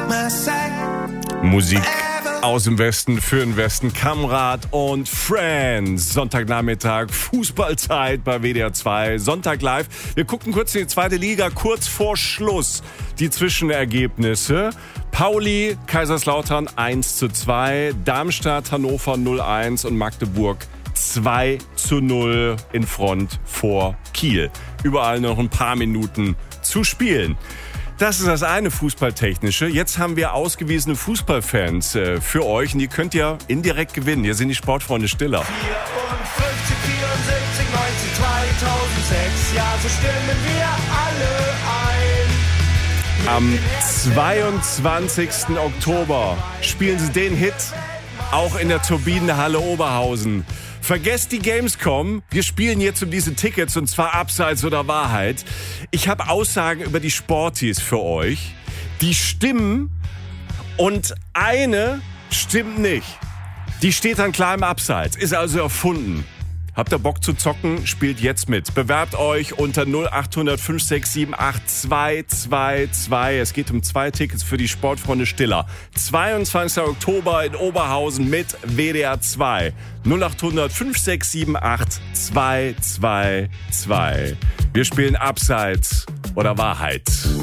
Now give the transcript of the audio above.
Musik aus dem Westen für den Westen, Kamerad und Friends. Sonntagnachmittag, Fußballzeit bei WDR 2, Sonntag live. Wir gucken kurz in die zweite Liga, kurz vor Schluss die Zwischenergebnisse. Pauli, Kaiserslautern 1:2, Darmstadt, Hannover 0:1 und Magdeburg 2:0 in Front vor Kiel. Überall noch ein paar Minuten zu spielen. Das ist das eine Fußballtechnische. Jetzt haben wir ausgewiesene Fußballfans für euch und die könnt ihr indirekt gewinnen. Hier sind die Sportfreunde Stiller. 54, 74, 90, 2006, ja, so stimmen wir alle ein. Am 22. Oktober spielen sie den Hit auch in der Turbinenhalle Oberhausen. Vergesst die Gamescom. Wir spielen jetzt um diese Tickets und zwar Abseits oder Wahrheit. Ich habe Aussagen über die Sporties für euch. Die stimmen und eine stimmt nicht. Die steht dann klar im Abseits, ist also erfunden. Habt ihr Bock zu zocken? Spielt jetzt mit. Bewerbt euch unter 0800 567 8222. Es geht um 2 Tickets für die Sportfreunde Stiller. 22. Oktober in Oberhausen mit WDR 2. 0800 567 8222. Wir spielen Abseits oder Wahrheit.